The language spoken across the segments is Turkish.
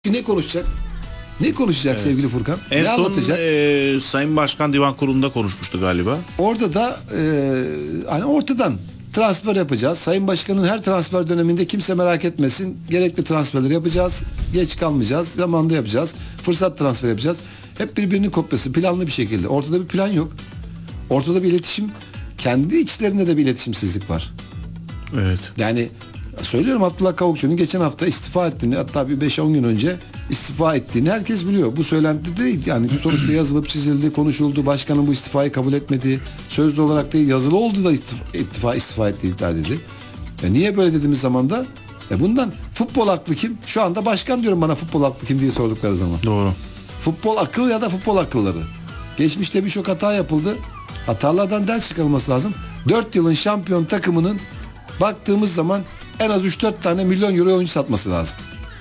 Ne konuşacak? Ne konuşacak sevgili Furkan? En ne son anlatacak? Sayın Başkan Divan Kurulu'nda konuşmuştu galiba. Orada da hani ortadan transfer yapacağız. Sayın Başkan'ın her transfer döneminde kimse merak etmesin. Gerekli transferleri yapacağız. Geç kalmayacağız. Zamanında yapacağız. Fırsat transfer yapacağız. Hep birbirinin kopyası. Planlı bir şekilde. Ortada bir plan yok. Ortada bir iletişim. Kendi içlerinde de bir iletişimsizlik var. Evet. Yani söylüyorum, Abdullah Kavukçu'nun geçen hafta istifa ettiğini, hatta bir 5-10 gün önce istifa ettiğini herkes biliyor. Bu söylenti değil. Yani sonuçta yazılıp çizildi, konuşuldu. Başkanın bu istifayı kabul etmedi. Sözlü olarak değil, yazılı oldu da istifa ettiği iddia edildi. Niye böyle dediğimiz zaman da bundan futbol aklı kim? Şu anda başkan diyorum, bana futbol aklı kim diye sordukları zaman. Doğru. Futbol akıl ya da futbol akılları. Geçmişte birçok hata yapıldı. Hatalardan ders çıkarılması lazım. 4 yılın şampiyon takımının baktığımız zaman en az 3-4 tane milyon euro oyuncu satması lazım.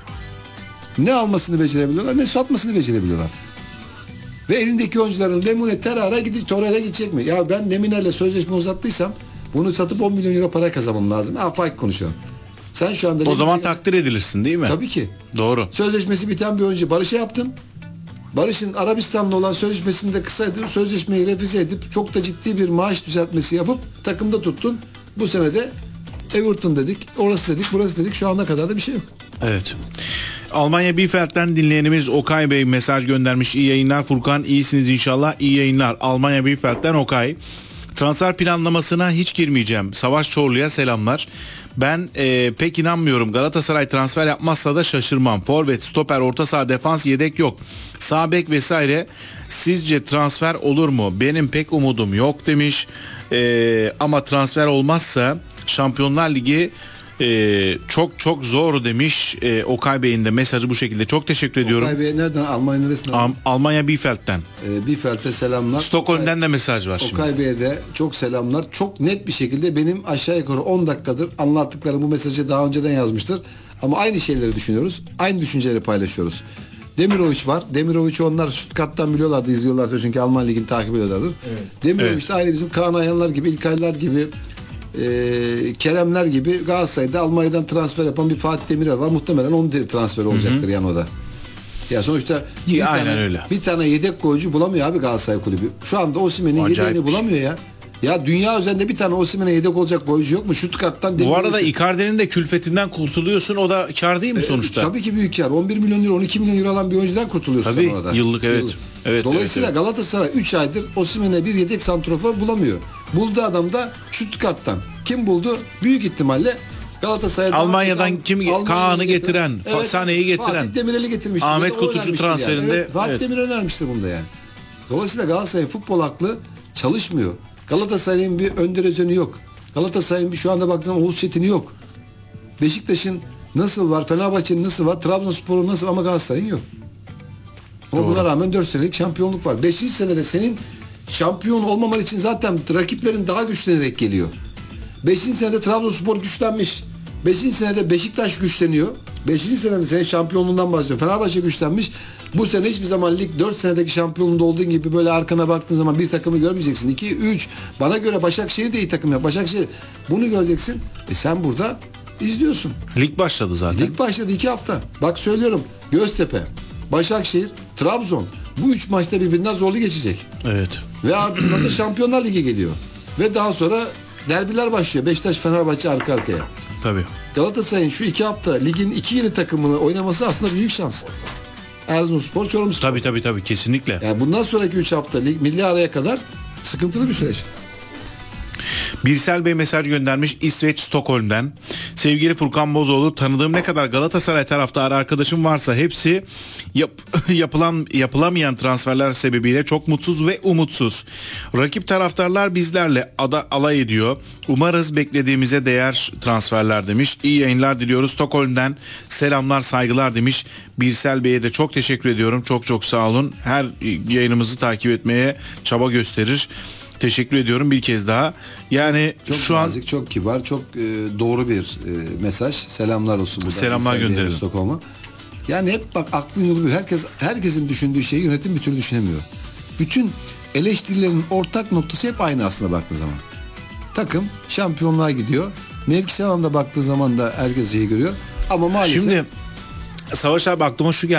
Ne almasını becerebiliyorlar, ne satmasını becerebiliyorlar. Ve elindeki oyuncuların Lemine Torreira gidecek mi? Ya ben Lemine'yle sözleşme uzattıysam bunu satıp 10 milyon euro para kazanmam lazım. Faik konuşuyorum. Sen şu anda O zaman takdir edilirsin değil mi? Tabii ki. Doğru. Sözleşmesi biten bir oyuncu Barış'a yaptın. Barış'ın Arabistan'la olan sözleşmesini de kısaydı, sözleşmeyi revize edip çok da ciddi bir maaş düzeltmesi yapıp takımda tuttun. Bu sene de Everton dedik, orası dedik, burası dedik. Şu ana kadar da bir şey yok. Evet. Almanya Bielefeld'den dinleyenimiz Okay Bey mesaj göndermiş. İyi yayınlar Furkan, iyisiniz inşallah. İyi yayınlar. Almanya Bielefeld'den Okay. Transfer planlamasına hiç girmeyeceğim. Savaş Çorlu'ya selamlar. Ben pek inanmıyorum. Galatasaray transfer yapmazsa da şaşırmam. Forvet, stoper, orta saha, defans, yedek yok. Sağ bek vesaire. Sizce transfer olur mu? Benim pek umudum yok demiş. Ama transfer olmazsa Şampiyonlar Ligi çok zor demiş. Okay Bey'in de mesajı bu şekilde. Çok teşekkür ediyorum. Okay Bey nereden? Almanya neresinden? Almanya Bielefeld'den. Bielefeld'e selamlar. Stockholm'den de mesaj var şimdi. Okay Bey'e de çok selamlar. Çok net bir şekilde benim aşağı yukarı 10 dakikadır anlattıklarım bu mesajı daha önceden yazmıştır. Ama aynı şeyleri düşünüyoruz. Aynı düşünceleri paylaşıyoruz. Demirovic var. Demirovic'i onlar Stuttgart'tan biliyorlardı, izliyorlardı çünkü Alman Ligi'ni takip ediyorlardır. Evet. Demirovic de aynı bizim Kaan Ayhanlar gibi, İlkaylar gibi, Keremler gibi Galatasaray'da Almanya'dan transfer yapan bir Fatih Demirer var. Muhtemelen onun transferi olacaktır yani o da. Ya sonuçta bir tane yedek golcü bulamıyor abi Galatasaray kulübü. Şu anda Osimhen'in yedeğini bulamıyor ya. Ya dünya üzerinde bir tane Osimhen'e yedek olacak golcü yok mu? Stuttgart'tan bu arada Icardi'nin de külfetinden kurtuluyorsun. O da kar değil mi sonuçta? Tabii ki büyük kar. 11 milyon euro, 12 milyon euro alan bir oyuncudan kurtuluyorsun tabii, orada. Yıllık evet. Evet. Dolayısıyla evet. Galatasaray 3 aydır Osimhen'e bir yedek santrofor bulamıyor. Bulduğu adam da Stuttgart'tan. Kim buldu? Büyük ihtimalle Galatasaray'dan. Almanya'dan Kaan'ı getiren, Sané'yi getiren. Fatih Demirel'i getirmişti. Ahmet Kutucu transferinde. Yani. Fatih Demirel önermiştir bunda yani. Dolayısıyla Galatasaray'ın futbol aklı çalışmıyor. Galatasaray'ın bir Önder Özen'i yok. Galatasaray'ın bir şu anda baktığım Oğuz Çetin'i yok. Beşiktaş'ın nasıl var? Fenerbahçe'nin nasıl var? Trabzonspor'un nasıl, ama Galatasaray'ın yok. Ama buna rağmen 4 senelik şampiyonluk var. 5. senede senin şampiyon olmaman için zaten rakiplerin daha güçlenerek geliyor. 5. senede Trabzonspor güçlenmiş. 5. senede Beşiktaş güçleniyor. 5. senede senin şampiyonluğundan bahsediyorum. Fenerbahçe güçlenmiş. Bu sene hiçbir zaman lig 4 senedeki şampiyonluğunda olduğun gibi böyle arkana baktığın zaman bir takımı görmeyeceksin. 2, 3. Bana göre Başakşehir de iyi takım ya. Başakşehir. Bunu göreceksin. Sen burada izliyorsun. Lig başladı zaten. Lig başladı 2 hafta. Bak söylüyorum. Göztepe, Başakşehir, Trabzon. Bu 3 maçta birbirinden zorlu geçecek. Evet. Ve ardından da Şampiyonlar Ligi geliyor. Ve daha sonra derbiler başlıyor. Beşiktaş, Fenerbahçe arka arkaya. Tabii. Galatasaray'ın şu 2 hafta ligin 2 yeni takımını oynaması aslında büyük şans. Erzurumspor, Çorumspor. Tabii kesinlikle. Yani bundan sonraki 3 hafta lig, milli araya kadar sıkıntılı bir süreç. Birsel Bey mesaj göndermiş İsveç Stockholm'den. Sevgili Furkan Bozoğlu, tanıdığım ne kadar Galatasaray taraftarı arkadaşım varsa hepsi yapılamayan transferler sebebiyle çok mutsuz ve umutsuz. Rakip taraftarlar bizlerle alay ediyor. Umarız beklediğimize değer transferler demiş. İyi yayınlar diliyoruz. Stockholm'den selamlar, saygılar demiş. Birsel Bey'e de çok teşekkür ediyorum. Çok sağ olun. Her yayınımızı takip etmeye çaba gösterir. Teşekkür ediyorum bir kez daha. Yani çok şu nazik, çok kibar, çok doğru bir mesaj. Selamlar olsun buradan. Selamlar gönderelim. Stockholm'a. Yani hep bak aklın yolu bir. Herkesin düşündüğü şeyi yönetim bir türlü düşünemiyor. Bütün eleştirilerin ortak noktası hep aynı aslında baktığı zaman. Takım şampiyonluğa gidiyor. Mevkisel alanda baktığı zaman da herkes şeyi görüyor. Ama maalesef şimdi Savaş abi aklıma şu geldi.